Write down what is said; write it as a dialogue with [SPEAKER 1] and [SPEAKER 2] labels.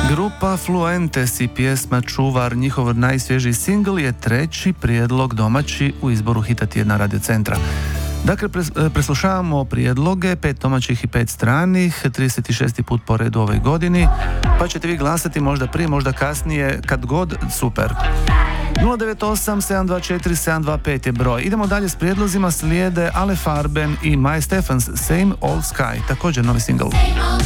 [SPEAKER 1] Grupa Fluentes i pjesma Čuvar, njihov najsvježiji singl, je treći prijedlog domaći u izboru hita tjedna Radio Centra. Dakle, preslušavamo prijedloge, 5 domaćih i 5 stranih, 36. put po redu ove godini, pa ćete vi glasati možda prije, možda kasnije, kad god, super. 098-724-725 je broj. Idemo dalje s prijedlozima, slijede Ale Farben i Maja Stefans, Same Old Sky, također novi singl.